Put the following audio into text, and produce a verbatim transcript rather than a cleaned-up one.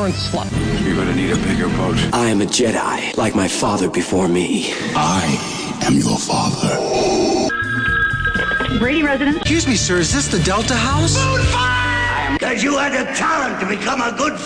ignorant slut. You're gonna need a bigger boat. I am a Jedi, like my father before me. I am your father. Brady residence. Excuse me, sir, is this the Delta House? Because you had the talent to become a good